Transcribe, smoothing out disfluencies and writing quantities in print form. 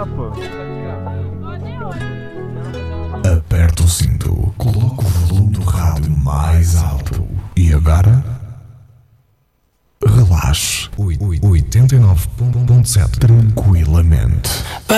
pô. Aperta o cinto, coloca o volume do rádio mais alto e agora relaxe 89.7 tranquilamente.